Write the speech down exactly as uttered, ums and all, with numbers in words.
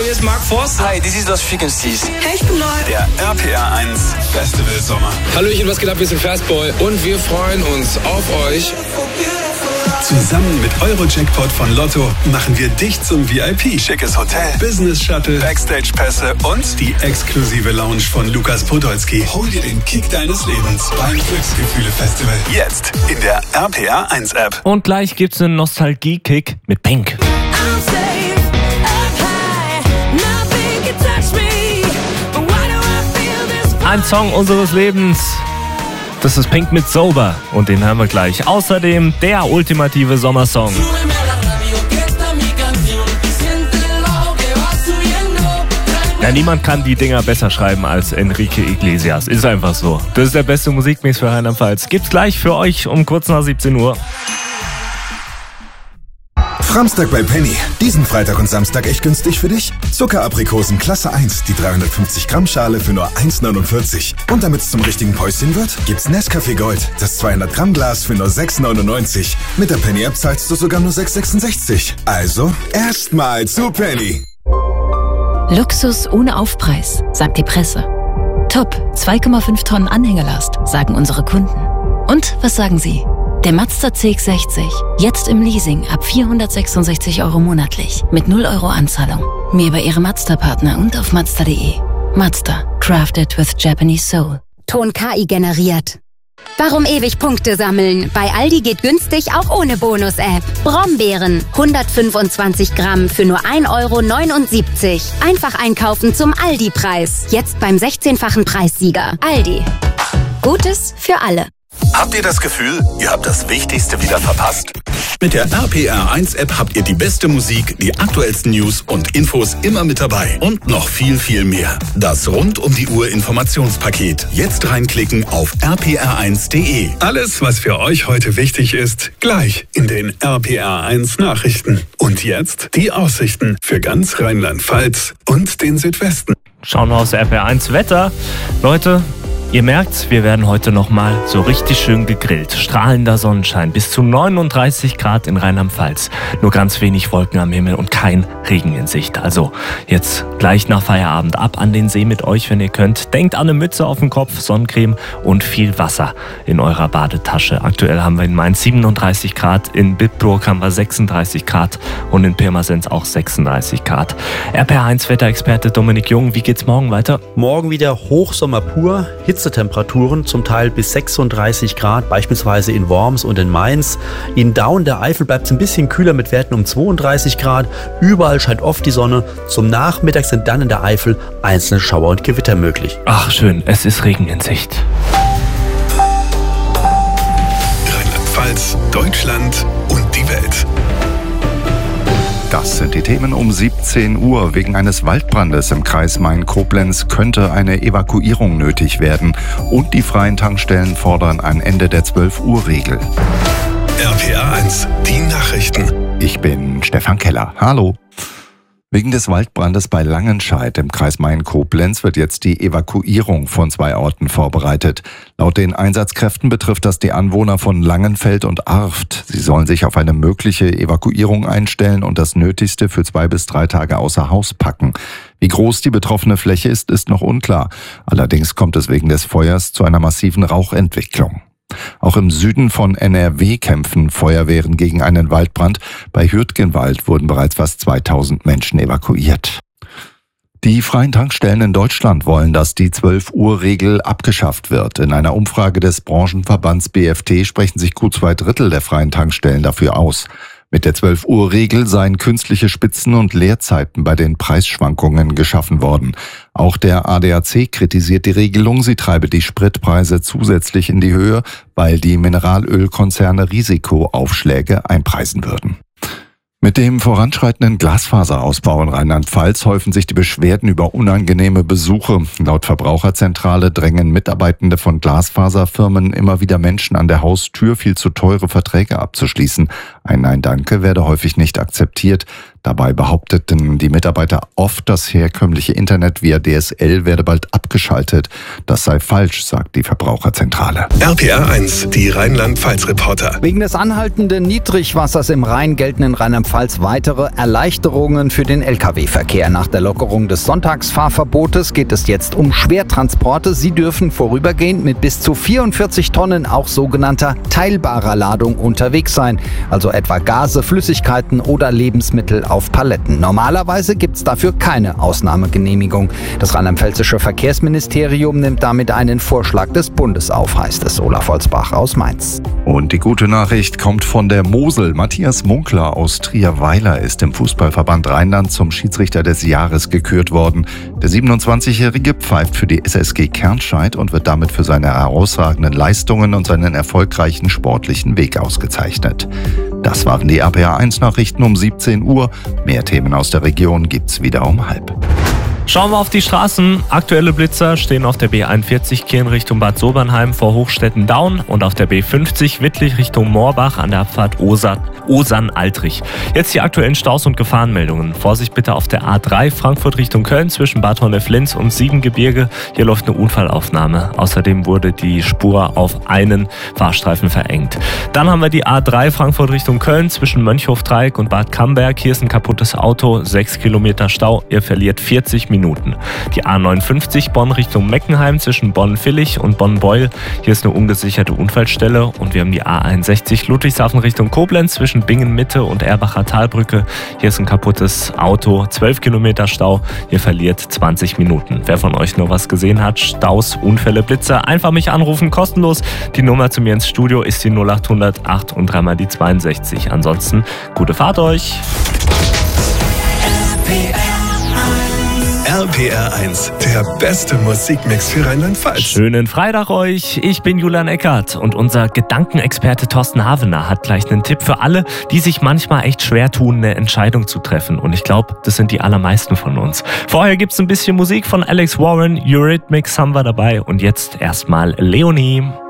hier ist Mark Forster. Hi, this is Los Frequencies. Hey, ich bin neu. Der R P R eins Festival Sommer. Hallöchen, was geht ab? Wir sind Fastboy und wir freuen uns auf euch. Zusammen mit Euro-Jackpot von Lotto machen wir dich zum V I P. Schickes Hotel, Business Shuttle, Backstage-Pässe und die exklusive Lounge von Lukas Podolski. Hol dir den Kick deines Lebens beim Glücksgefühle-Festival. Jetzt in der R P R eins App. Und gleich gibt's einen Nostalgie-Kick mit Pink. Ein Song unseres Lebens. Das ist Pink mit Sober und den hören wir gleich. Außerdem der ultimative Sommersong. Ja, niemand kann die Dinger besser schreiben als Enrique Iglesias. Ist einfach so. Das ist der beste Musikmix für Rheinland-Pfalz. Gibt's gleich für euch um kurz nach siebzehn Uhr. Framstag bei Penny. Diesen Freitag und Samstag echt günstig für dich? Zuckeraprikosen Klasse eins, die dreihundertfünfzig Gramm Schale für nur eins neunundvierzig. Und damit es zum richtigen Päuschen wird, gibt's Nescafé Gold, das zweihundert Gramm Glas für nur sechs neunundneunzig. Mit der Penny App zahlst du sogar nur sechs sechsundsechzig. Also, erstmal zu Penny. Luxus ohne Aufpreis, sagt die Presse. Top, zwei Komma fünf Tonnen Anhängerlast, sagen unsere Kunden. Und was sagen Sie? Der Mazda C X sechzig, jetzt im Leasing ab vierhundertsechsundsechzig Euro monatlich, mit null Euro Anzahlung. Mehr bei Ihrem Mazda-Partner und auf Mazda punkt de. Mazda, crafted with Japanese soul. Ton K I generiert. Warum ewig Punkte sammeln? Bei Aldi geht günstig auch ohne Bonus-App. Brombeeren, hundertfünfundzwanzig Gramm für nur ein Euro neunundsiebzig. Einfach einkaufen zum Aldi-Preis. Jetzt beim sechzehnfachen Preissieger. Aldi. Gutes für alle. Habt ihr das Gefühl, ihr habt das Wichtigste wieder verpasst? Mit der R P R eins App habt ihr die beste Musik, die aktuellsten News und Infos immer mit dabei. Und noch viel, viel mehr. Das rund um die Uhr Informationspaket. Jetzt reinklicken auf r p r eins punkt de. Alles, was für euch heute wichtig ist, gleich in den R P R eins Nachrichten. Und jetzt die Aussichten für ganz Rheinland-Pfalz und den Südwesten. Schauen wir aufs R P R eins Wetter. Leute, ihr merkt's, wir werden heute nochmal so richtig schön gegrillt. Strahlender Sonnenschein, bis zu neununddreißig Grad in Rheinland-Pfalz. Nur ganz wenig Wolken am Himmel und kein Regen in Sicht. Also jetzt gleich nach Feierabend ab an den See mit euch, wenn ihr könnt. Denkt an eine Mütze auf den Kopf, Sonnencreme und viel Wasser in eurer Badetasche. Aktuell haben wir in Mainz siebenunddreißig Grad, in Bitburg haben wir sechsunddreißig Grad und in Pirmasens auch sechsunddreißig Grad. R P R eins Wetterexperte Dominik Jung, wie geht's morgen weiter? Morgen wieder Hochsommer pur, Hitzetemperaturen, zum Teil bis sechsunddreißig Grad, beispielsweise in Worms und in Mainz. In Daun der Eifel bleibt es ein bisschen kühler mit Werten um zweiunddreißig Grad. Überall scheint oft die Sonne. Zum Nachmittag sind dann in der Eifel einzelne Schauer und Gewitter möglich. Ach schön, es ist Regen in Sicht. Rheinland-Pfalz, Deutschland und die Welt. Das sind die Themen um siebzehn Uhr. Wegen eines Waldbrandes im Kreis Main-Koblenz könnte eine Evakuierung nötig werden. Und die freien Tankstellen fordern ein Ende der zwölf Uhr Regel. R P R eins, die Nachrichten. Ich bin Stefan Keller. Hallo. Wegen des Waldbrandes bei Langenscheidt im Kreis Main-Koblenz wird jetzt die Evakuierung von zwei Orten vorbereitet. Laut den Einsatzkräften betrifft das die Anwohner von Langenfeld und Arft. Sie sollen sich auf eine mögliche Evakuierung einstellen und das Nötigste für zwei bis drei Tage außer Haus packen. Wie groß die betroffene Fläche ist, ist noch unklar. Allerdings kommt es wegen des Feuers zu einer massiven Rauchentwicklung. Auch im Süden von N R W kämpfen Feuerwehren gegen einen Waldbrand. Bei Hürtgenwald wurden bereits fast zweitausend Menschen evakuiert. Die freien Tankstellen in Deutschland wollen, dass die zwölf Uhr Regel abgeschafft wird. In einer Umfrage des Branchenverbands B F T sprechen sich gut zwei Drittel der freien Tankstellen dafür aus. Mit der zwölf Uhr Regel seien künstliche Spitzen und Leerzeiten bei den Preisschwankungen geschaffen worden. Auch der A D A C kritisiert die Regelung, sie treibe die Spritpreise zusätzlich in die Höhe, weil die Mineralölkonzerne Risikoaufschläge einpreisen würden. Mit dem voranschreitenden Glasfaserausbau in Rheinland-Pfalz häufen sich die Beschwerden über unangenehme Besuche. Laut Verbraucherzentrale drängen Mitarbeitende von Glasfaserfirmen immer wieder Menschen an der Haustür, viel zu teure Verträge abzuschließen. Ein Nein-Danke werde häufig nicht akzeptiert. Dabei behaupteten die Mitarbeiter oft, das herkömmliche Internet via D S L werde bald abgeschaltet. Das sei falsch, sagt die Verbraucherzentrale. R P R eins, die Rheinland-Pfalz-Reporter. Wegen des anhaltenden Niedrigwassers im Rhein gelten in Rheinland-Pfalz weitere Erleichterungen für den L K W-Verkehr. Nach der Lockerung des Sonntagsfahrverbotes geht es jetzt um Schwertransporte. Sie dürfen vorübergehend mit bis zu vierundvierzig Tonnen auch sogenannter teilbarer Ladung unterwegs sein. Also etwa Gase, Flüssigkeiten oder Lebensmittel auf Paletten. Normalerweise gibt es dafür keine Ausnahmegenehmigung. Das rheinland-pfälzische Verkehrsministerium nimmt damit einen Vorschlag des Bundes auf, heißt es. Olaf Holzbach aus Mainz. Und die gute Nachricht kommt von der Mosel. Matthias Munkler aus Trierweiler ist im Fußballverband Rheinland zum Schiedsrichter des Jahres gekürt worden. Der siebenundzwanzigjährige pfeift für die S S G Kernscheid und wird damit für seine herausragenden Leistungen und seinen erfolgreichen sportlichen Weg ausgezeichnet. Das waren die R P R eins Nachrichten um siebzehn Uhr. Mehr Themen aus der Region gibt's wieder um halb. Schauen wir auf die Straßen. Aktuelle Blitzer stehen auf der B einundvierzig Kirn Richtung Bad Sobernheim vor Hochstetten-Daun und auf der B fünfzig Wittlich Richtung Moorbach an der Abfahrt Osan-Altrich. Jetzt die aktuellen Staus und Gefahrenmeldungen. Vorsicht bitte auf der A drei Frankfurt Richtung Köln zwischen Bad Honnef-Linz und Siebengebirge. Hier läuft eine Unfallaufnahme. Außerdem wurde die Spur auf einen Fahrstreifen verengt. Dann haben wir die A drei Frankfurt Richtung Köln zwischen Mönchhof-Dreieck und Bad Camberg. Hier ist ein kaputtes Auto, sechs Kilometer Stau. Ihr verliert vierzig Minuten. Die A neunundfünfzig Bonn Richtung Meckenheim zwischen Bonn-Villich und Bonn-Beul. Hier ist eine ungesicherte Unfallstelle. Und wir haben die A einundsechzig Ludwigshafen Richtung Koblenz zwischen Bingen-Mitte und Erbacher Talbrücke. Hier ist ein kaputtes Auto, zwölf Kilometer Stau. Ihr verliert zwanzig Minuten. Wer von euch nur was gesehen hat, Staus, Unfälle, Blitzer, einfach mich anrufen, kostenlos. Die Nummer zu mir ins Studio ist die null acht null acht und dreimal die zweiundsechzig. Ansonsten, gute Fahrt euch! R P R eins, der beste Musikmix für Rheinland-Pfalz. Schönen Freitag euch, ich bin Julian Eckert und unser Gedankenexperte Thorsten Havener hat gleich einen Tipp für alle, die sich manchmal echt schwer tun, eine Entscheidung zu treffen. Und ich glaube, das sind die allermeisten von uns. Vorher gibt's ein bisschen Musik von Alex Warren, Eurythmics haben wir dabei und jetzt erstmal Leonie.